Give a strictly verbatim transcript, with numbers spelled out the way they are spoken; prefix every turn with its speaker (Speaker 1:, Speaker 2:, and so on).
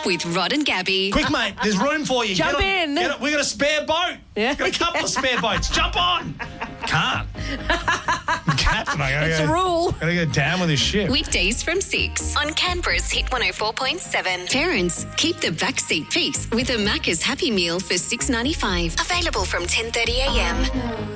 Speaker 1: with Rod and Gabby.
Speaker 2: Quick, mate, there's room for you.
Speaker 3: Jump
Speaker 2: Get on-
Speaker 3: in.
Speaker 2: get on- We've got a spare boat.
Speaker 3: Yeah.
Speaker 2: Got a couple of spare boats. Jump on. Can't. Captain, I gotta
Speaker 3: It's
Speaker 2: go,
Speaker 3: a rule.
Speaker 2: Gotta go down with this ship.
Speaker 1: Weekdays from six on Canberra's Hit one oh four point seven. Parents, keep the backseat peace with a Macca's Happy Meal for six ninety-five. Available from ten thirty a m.